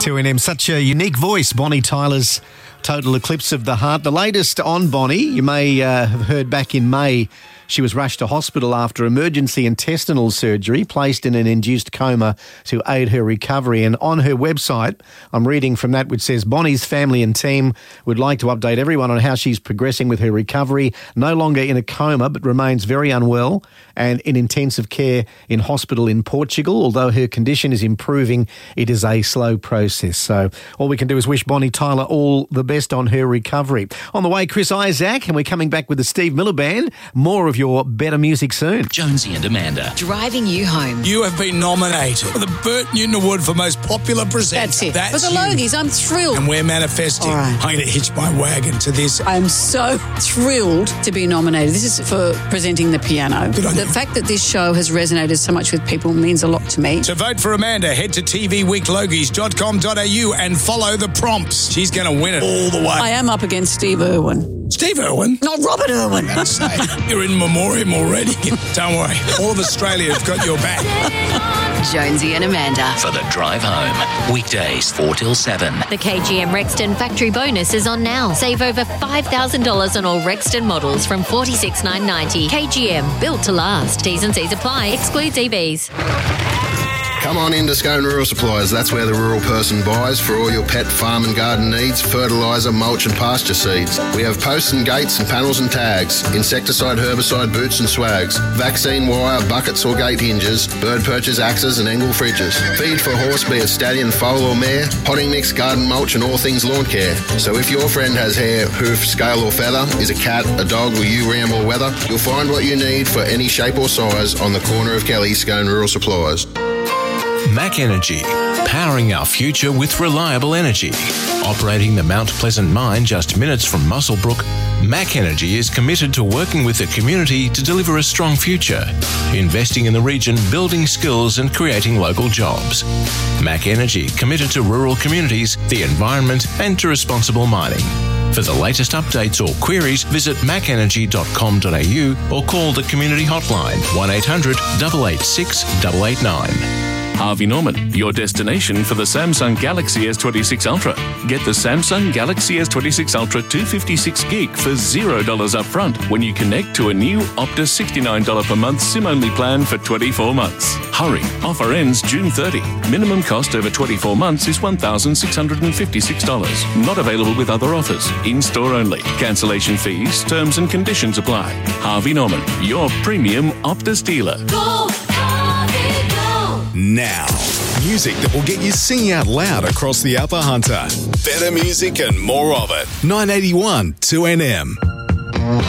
2NM, such a unique voice, Bonnie Tyler's Total Eclipse of the Heart. The latest on Bonnie, you may have heard back in May, she was rushed to hospital after emergency intestinal surgery, placed in an induced coma to aid her recovery. And on her website, I'm reading from that, which says, Bonnie's family and team would like to update everyone on how she's progressing with her recovery. No longer in a coma, but remains very unwell and in intensive care in hospital in Portugal. Although her condition is improving, it is a slow process. So all we can do is wish Bonnie Tyler all the best on her recovery. On the way, Chris Isaac, and we're coming back with the Steve Miller Band. More of your better music soon. Jonesy and Amanda. Driving you home. You have been nominated for the Burt Newton Award for Most Popular Presenter. That's it. For the Logies, I'm thrilled. And we're manifesting. All right. I'm going to hitch my wagon to this. I'm so thrilled to be nominated. This is for presenting the piano. The fact that this show has resonated so much with people means a lot to me. To vote for Amanda, head to tvweeklogies.com.au and follow the prompts. She's going to win it all the way. I am up against Steve Irwin. Steve Irwin? Not Robert Irwin. You're in memoriam already. Don't worry. All of Australia have got your back. Jonesy and Amanda. For the drive home. Weekdays 4 till 7. The KGM Rexton factory bonus is on now. Save over $5,000 on all Rexton models from $46,990. KGM, built to last. T's and C's apply. Excludes EVs. Come on into Scone Rural Supplies. That's where the rural person buys for all your pet, farm and garden needs, fertiliser, mulch and pasture seeds. We have posts and gates and panels and tags, insecticide, herbicide, boots and swags, vaccine wire, buckets or gate hinges, bird perches, axes and angle fridges. Feed for horse, be it stallion, foal or mare, potting mix, garden mulch and all things lawn care. So if your friend has hair, hoof, scale or feather, is a cat, a dog or you ram or weather, you'll find what you need for any shape or size on the corner of Kelly, Scone Rural Supplies. Mac Energy, powering our future with reliable energy. Operating the Mount Pleasant mine just minutes from Muswellbrook, Mac Energy is committed to working with the community to deliver a strong future, investing in the region, building skills and creating local jobs. Mac Energy, committed to rural communities, the environment and to responsible mining. For the latest updates or queries, visit macenergy.com.au or call the community hotline 1800 886 889. Harvey Norman, your destination for the Samsung Galaxy S26 Ultra. Get the Samsung Galaxy S26 Ultra 256 gig for $0 upfront when you connect to a new Optus $69 per month SIM-only plan for 24 months. Hurry, offer ends June 30. Minimum cost over 24 months is $1,656. Not available with other offers. In-store only. Cancellation fees, terms and conditions apply. Harvey Norman, your premium Optus dealer. Go, Harvey, go! Now, music that will get you singing out loud across the Upper Hunter. Better music and more of it. 981 2NM.